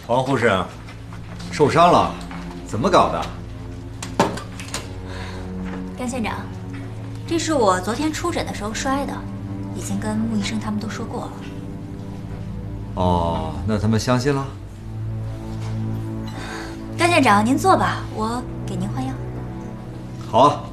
王护士，受伤了，怎么搞的？ 甘县长，这是我昨天出诊的时候摔的，已经跟穆医生他们都说过了。 哦，那他们相信了？ 甘县长，您坐吧，我给您换药。 好啊。